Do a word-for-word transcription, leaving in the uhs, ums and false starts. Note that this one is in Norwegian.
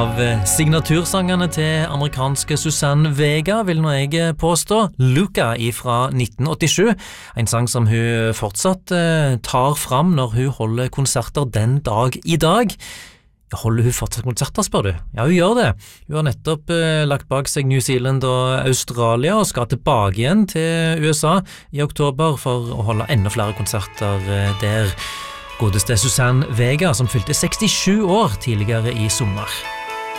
av signatursangene til amerikanske Suzanne Vega, vil nå jeg påstå. Luca fra nitten åttisju, en sang som hun fortsatt eh, tar fram når hun holder konserter den dag i dag. Holder hun fortsatt konserter, spør du? Ja, hun gjør det. Hun har nettopp eh, lagt bak seg New Zealand og Australia og skal tilbake igjen til U S A i oktober for å holde enda flere konserter eh, der. Godeste Suzanne Vega, som fylte sekstisju år tidligere i sommer.